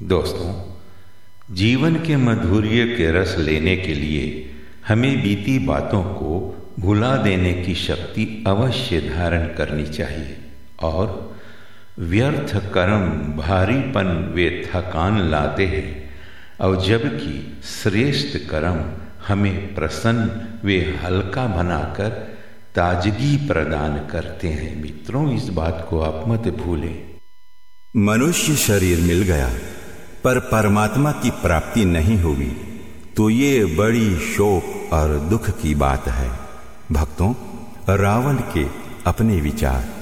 दोस्तों, जीवन के माधुर्य के रस लेने के लिए हमें बीती बातों को भुला देने की शक्ति अवश्य धारण करनी चाहिए और व्यर्थ कर्म भारीपन वे थकान लाते हैं और जबकि श्रेष्ठ कर्म हमें प्रसन्न वे हल्का बनाकर ताजगी प्रदान करते हैं। मित्रों, इस बात को आप मत भूलें। मनुष्य शरीर मिल गया पर परमात्मा की प्राप्ति नहीं हुई तो ये बड़ी शोक और दुख की बात है। भक्तों, रावण के अपने विचार।